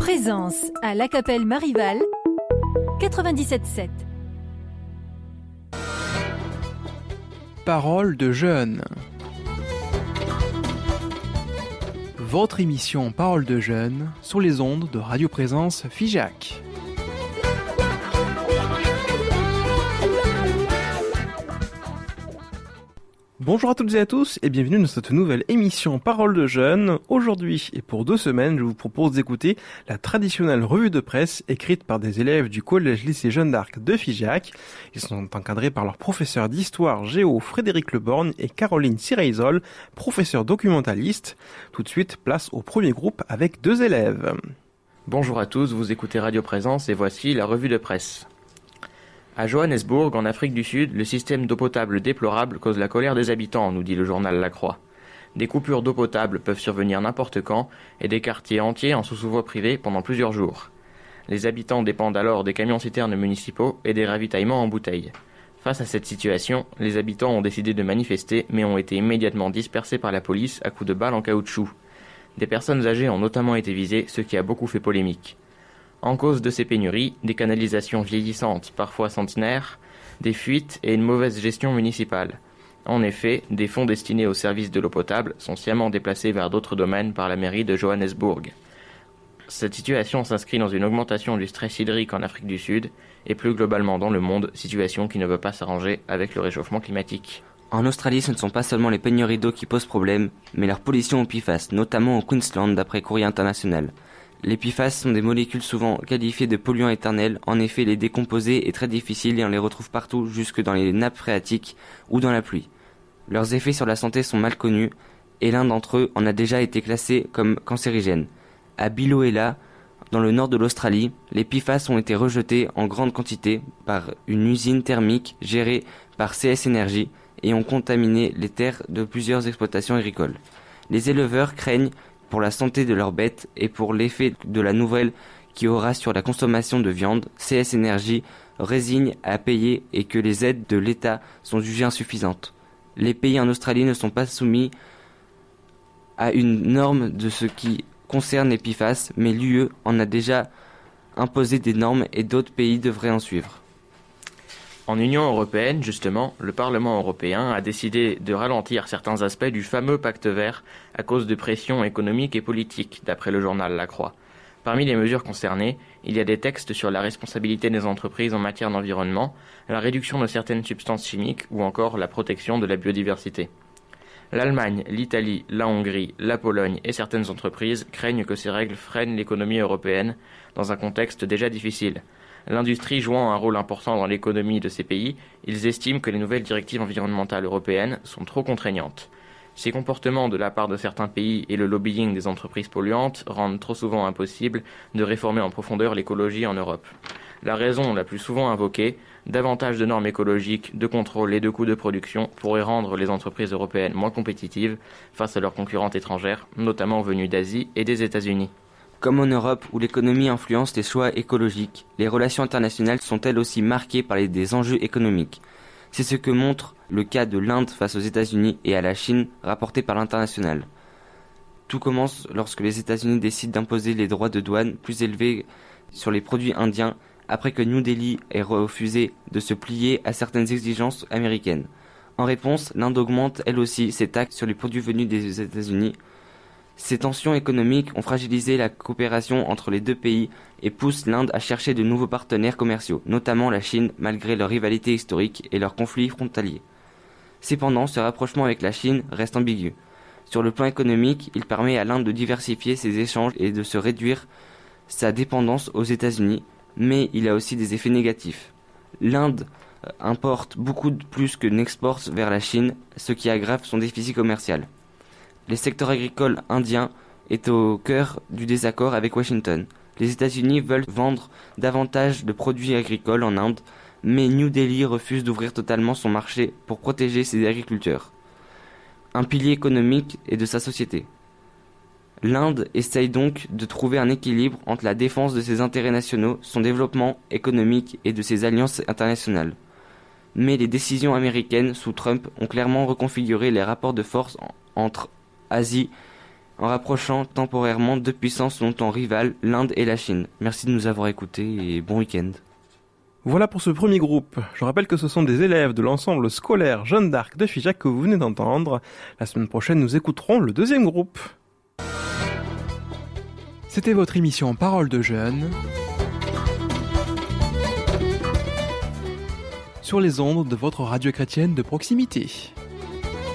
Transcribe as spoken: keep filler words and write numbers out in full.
Présence à La Capelle Marival, quatre-vingt-dix-sept sept. Parole de jeunes. Votre émission Parole de jeunes sur les ondes de Radio Présence Figeac. Bonjour à toutes et à tous et bienvenue dans cette nouvelle émission Parole de jeunes. Aujourd'hui et pour deux semaines, je vous propose d'écouter la traditionnelle revue de presse écrite par des élèves du collège-lycée Jeanne d'Arc de Figeac. Ils sont encadrés par leurs professeurs d'histoire géo Frédéric Leborgne et Caroline Sireizol, professeurs documentalistes. Tout de suite, place au premier groupe avec deux élèves. Bonjour à tous, vous écoutez Radio Présence et voici la revue de presse. À Johannesburg, en Afrique du Sud, le système d'eau potable déplorable cause la colère des habitants, nous dit le journal La Croix. Des coupures d'eau potable peuvent survenir n'importe quand et des quartiers entiers en sous-sous-voie privée pendant plusieurs jours. Les habitants dépendent alors des camions-citernes municipaux et des ravitaillements en bouteilles. Face à cette situation, les habitants ont décidé de manifester mais ont été immédiatement dispersés par la police à coups de balles en caoutchouc. Des personnes âgées ont notamment été visées, ce qui a beaucoup fait polémique. En cause de ces pénuries, des canalisations vieillissantes, parfois centenaires, des fuites et une mauvaise gestion municipale. En effet, des fonds destinés au service de l'eau potable sont sciemment déplacés vers d'autres domaines par la mairie de Johannesburg. Cette situation s'inscrit dans une augmentation du stress hydrique en Afrique du Sud et plus globalement dans le monde, situation qui ne veut pas s'arranger avec le réchauffement climatique. En Australie, ce ne sont pas seulement les pénuries d'eau qui posent problème, mais leur pollution au P F A S, notamment au Queensland d'après Courrier International. Les P F A S sont des molécules souvent qualifiées de polluants éternels. En effet, les décomposer est très difficile et on les retrouve partout, jusque dans les nappes phréatiques ou dans la pluie. Leurs effets sur la santé sont mal connus et l'un d'entre eux en a déjà été classé comme cancérigène. À Biloela, dans le nord de l'Australie, les P F A S ont été rejetés en grande quantité par une usine thermique gérée par C S Energy et ont contaminé les terres de plusieurs exploitations agricoles. Les éleveurs craignent pour la santé de leurs bêtes et pour l'effet de la nouvelle qui aura sur la consommation de viande. C S Energy résigne à payer et que les aides de l'État sont jugées insuffisantes. Les pays en Australie ne sont pas soumis à une norme de ce qui concerne les P F A S, mais l'U E en a déjà imposé des normes et d'autres pays devraient en suivre. En Union européenne, justement, le Parlement européen a décidé de ralentir certains aspects du fameux pacte vert à cause de pressions économiques et politiques, d'après le journal La Croix. Parmi les mesures concernées, il y a des textes sur la responsabilité des entreprises en matière d'environnement, la réduction de certaines substances chimiques ou encore la protection de la biodiversité. L'Allemagne, l'Italie, la Hongrie, la Pologne et certaines entreprises craignent que ces règles freinent l'économie européenne dans un contexte déjà difficile. L'industrie jouant un rôle important dans l'économie de ces pays, ils estiment que les nouvelles directives environnementales européennes sont trop contraignantes. Ces comportements de la part de certains pays et le lobbying des entreprises polluantes rendent trop souvent impossible de réformer en profondeur l'écologie en Europe. La raison la plus souvent invoquée, davantage de normes écologiques, de contrôle et de coûts de production pourraient rendre les entreprises européennes moins compétitives face à leurs concurrentes étrangères, notamment venues d'Asie et des États-Unis. Comme en Europe, où l'économie influence les choix écologiques, les relations internationales sont elles aussi marquées par les, des enjeux économiques. C'est ce que montre le cas de l'Inde face aux États-Unis et à la Chine, rapporté par l'International. Tout commence lorsque les États-Unis décident d'imposer les droits de douane plus élevés sur les produits indiens, après que New Delhi ait refusé de se plier à certaines exigences américaines. En réponse, l'Inde augmente elle aussi ses taxes sur les produits venus des États-Unis. Ces tensions économiques ont fragilisé la coopération entre les deux pays et poussent l'Inde à chercher de nouveaux partenaires commerciaux, notamment la Chine, malgré leur rivalité historique et leurs conflits frontaliers. Cependant, ce rapprochement avec la Chine reste ambigu. Sur le plan économique, il permet à l'Inde de diversifier ses échanges et de se réduire sa dépendance aux États-Unis, mais il a aussi des effets négatifs. L'Inde importe beaucoup plus que n'exporte vers la Chine, ce qui aggrave son déficit commercial. Le secteur agricole indien est au cœur du désaccord avec Washington. Les États-Unis veulent vendre davantage de produits agricoles en Inde, mais New Delhi refuse d'ouvrir totalement son marché pour protéger ses agriculteurs, un pilier économique et de sa société. L'Inde essaye donc de trouver un équilibre entre la défense de ses intérêts nationaux, son développement économique et de ses alliances internationales. Mais les décisions américaines sous Trump ont clairement reconfiguré les rapports de force entre Asie en rapprochant temporairement deux puissances longtemps rivales, l'Inde et la Chine. Merci de nous avoir écoutés et bon week-end. Voilà pour ce premier groupe. Je rappelle que ce sont des élèves de l'ensemble scolaire Jeanne d'Arc de Figeac que vous venez d'entendre. La semaine prochaine, nous écouterons le deuxième groupe. C'était votre émission Parole de Jeunes sur les ondes de votre radio chrétienne de proximité.